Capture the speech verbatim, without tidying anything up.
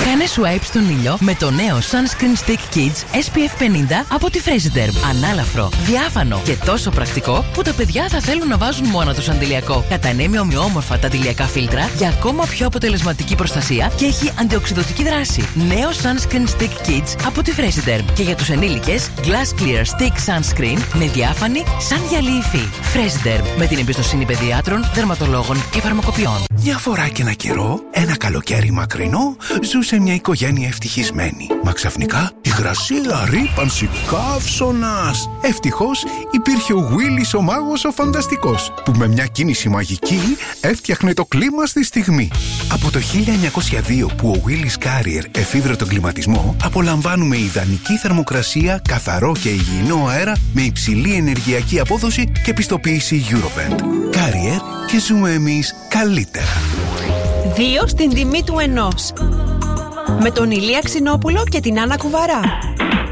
Κάνε swipe στον ήλιο με το νέο Sunscreen Stick Kids ες πι εφ πενήντα από τη Fresiderm. Ανάλαφρο, διάφανο και τόσο πρακτικό που τα παιδιά θα θέλουν να βάζουν μόνο τους αντιλιακό. Κατανέμει ομοιόμορφα τα αντιλιακά φίλτρα για ακόμα πιο αποτελεσματική προστασία και έχει αντιοξυδωτική δράση. Νέο Sunscreen Stick Kids από τη Fresiderm. Και για τους ενήλικες, Glass Clear Stick Sunscreen με διάφανη σαν γυαλί υφή. Fresiderm, με την εμπιστοσύνη παιδιάτρων, δερματολόγων και φαρμακοποιών. Μια φορά και ένα καιρό, ένα καλοκαίρι μακρινό, ζούσε μια οικογένεια ευτυχισμένη. Μα ξαφνικά υγρασία, ρύπανση, καύσωνας. Ευτυχώς υπήρχε ο Willis ο μάγος ο φανταστικός, που με μια κίνηση μαγική έφτιαχνε το κλίμα στη στιγμή. Από το χίλια εννιακόσια δύο που ο Willis Carrier εφήβρε τον κλιματισμό, απολαμβάνουμε ιδανική θερμοκρασία, καθαρό και υγιεινό αέρα με υψηλή ενεργειακή απόδοση και πιστοποίηση Eurovent. Carrier, και ζούμε εμείς καλύτερα. Δύο στην τιμή του ενός. Με τον Ηλία Ξινόπουλο και την Άννα Κουβαρά.